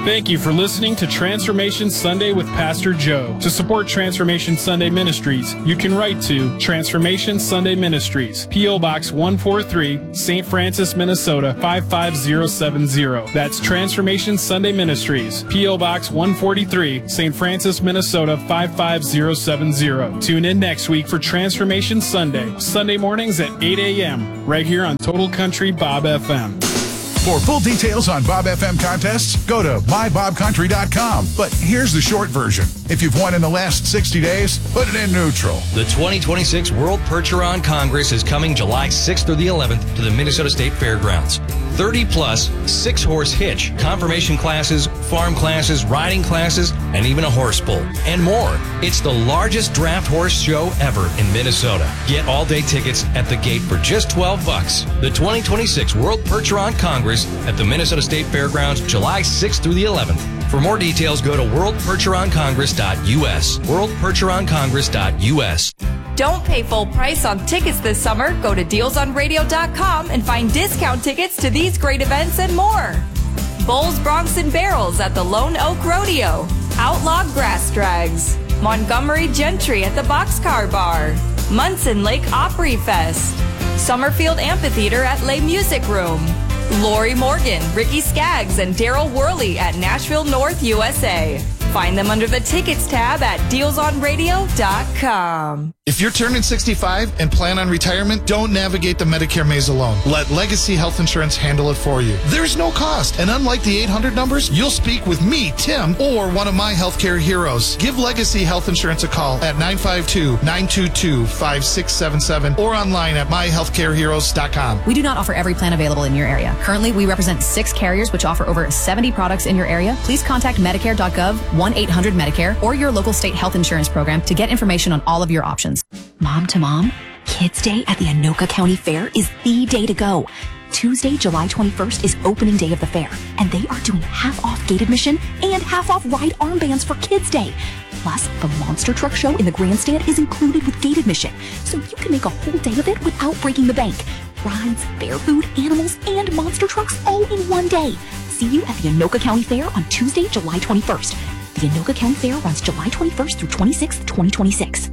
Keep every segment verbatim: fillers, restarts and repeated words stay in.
Thank you for listening to Transformation Sunday with Pastor Joe. To support Transformation Sunday Ministries, you can write to Transformation Sunday Ministries, P O. Box one forty-three, Saint Francis, Minnesota five five zero seven zero. That's Transformation Sunday Ministries, P O. Box one forty-three, Saint Francis, Minnesota five five zero seven zero. Tune in next week for Transformation Sunday, Sunday mornings at eight a.m., right here on Total Country Bob F M. For full details on Bob F M contests, go to my bob country dot com. But here's the short version. If you've won in the last sixty days, put it in neutral. The twenty twenty-six World Percheron Congress is coming July sixth through the eleventh to the Minnesota State Fairgrounds. thirty plus six-horse hitch, confirmation classes, farm classes, riding classes, and even a horse pull, and more. It's the largest draft horse show ever in Minnesota. Get all-day tickets at the gate for just twelve bucks. The twenty twenty-six World Percheron Congress at the Minnesota State Fairgrounds, July sixth through the eleventh. For more details, go to world percheron congress dot u s. world percheron congress dot u s. Don't pay full price on tickets this summer. Go to deals on radio dot com and find discount tickets to these great events and more. Bulls, Broncs, and Barrels at the Lone Oak Rodeo. Outlaw Grass Drags. Montgomery Gentry at the Boxcar Bar. Munson Lake Opry Fest. Summerfield Amphitheater at Les Music Room. Lori Morgan, Ricky Skaggs, and Daryl Worley at Nashville North, U S A. Find them under the Tickets tab at deals on radio dot com. If you're turning sixty-five and plan on retirement, don't navigate the Medicare maze alone. Let Legacy Health Insurance handle it for you. There's no cost, and unlike the eight hundred numbers, you'll speak with me, Tim, or one of my healthcare heroes. Give Legacy Health Insurance a call at nine five two, nine two two, five six seven seven or online at my healthcare heroes dot com. We do not offer every plan available in your area. Currently, we represent six carriers which offer over seventy products in your area. Please contact medicare dot gov, one eight hundred Medicare, or your local state health insurance program to get information on all of your options. Mom to mom, Kids Day at the Anoka County Fair is the day to go. Tuesday, July twenty-first is opening day of the fair, and they are doing half off gate admission and half off ride armbands for Kids Day. Plus, the monster truck show in the grandstand is included with gate admission, so you can make a whole day of it without breaking the bank. Rides, fair food, animals, and monster trucks all in one day. See you at the Anoka County Fair on Tuesday, July twenty-first. The Anoka County Fair runs July twenty-first through twenty-sixth, twenty twenty-six.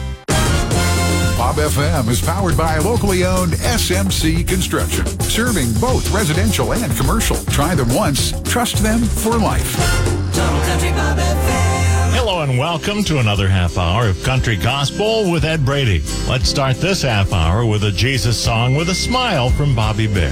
Bob F M is powered by locally owned S M C Construction, serving both residential and commercial. Try them once, trust them for life. Total Country Bob F M. Hello and welcome to another half hour of Country Gospel with Ed Brady. Let's start this half hour with a Jesus song with a smile from Bobby Bear.